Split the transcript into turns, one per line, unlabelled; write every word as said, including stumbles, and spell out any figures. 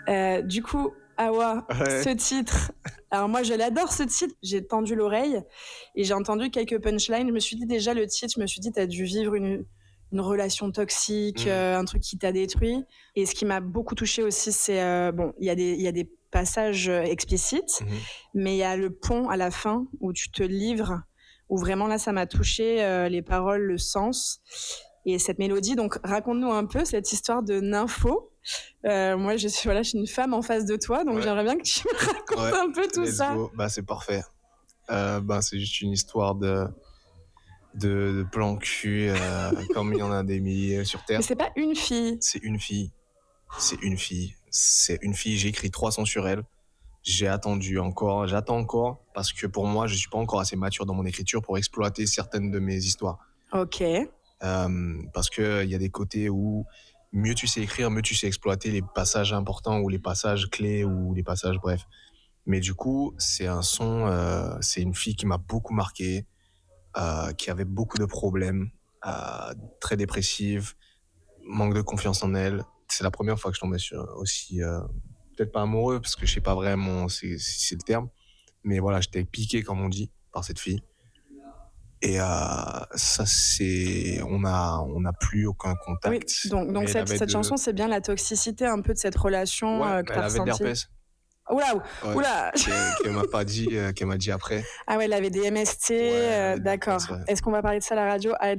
Euh, du coup, Awa,
Ouais.
ce titre, alors moi je l'adore ce titre, j'ai tendu l'oreille et j'ai entendu quelques punchlines, je me suis dit déjà le titre, je me suis dit t'as dû vivre une, une relation toxique,
Mmh.
euh, un truc qui t'a détruit. Et ce qui m'a beaucoup touchée aussi, c'est, euh, bon, il y a des, il y a des passages explicites,
Mmh.
mais il y a le pont à la fin où tu te livres, où vraiment là ça m'a touchée, euh, les paroles, le sens et cette mélodie. Donc raconte-nous un peu cette histoire de Nympho. Euh, moi, je suis, voilà, je suis une femme en face de toi, donc
Ouais.
j'aimerais bien que tu me racontes
Ouais.
un peu tout
Let's
ça.
go. Bah, c'est parfait. Euh, bah, c'est juste une histoire de, de, de plan cul, euh, comme il y en a des milliers sur Terre.
Mais c'est pas une fille.
C'est une fille. C'est une fille. C'est une fille. J'ai écrit trois cents sur elle. J'ai attendu encore. J'attends encore parce que pour moi, je suis pas encore assez mature dans mon écriture pour exploiter certaines de mes histoires.
Ok.
Euh, parce que il y a des côtés où mieux tu sais écrire, mieux tu sais exploiter les passages importants ou les passages clés ou les passages bref. Mais du coup, c'est un son, euh, c'est une fille qui m'a beaucoup marqué, euh, qui avait beaucoup de problèmes, euh, très dépressive, manque de confiance en elle. C'est la première fois que je tombais sur aussi, euh, peut-être pas amoureux parce que je sais pas vraiment si c'est, c'est le terme, mais voilà, j'étais piqué comme on dit par cette fille. Et euh, ça, c'est, on a, on n'a plus aucun contact.
Oui, donc, donc cette, cette de... chanson, c'est bien la toxicité un peu de cette relation,
ouais,
euh, que
elle
t'as
avait de
ressentie.
l'herpès.
Oula,
ouais,
oula.
Qu'elle, qu'elle m'a pas dit, euh, qu'elle m'a dit après.
Ah ouais, elle avait des M S T,
Ouais,
euh,
avait
d'accord.
herpès, ouais.
Est-ce qu'on va parler de ça à la radio?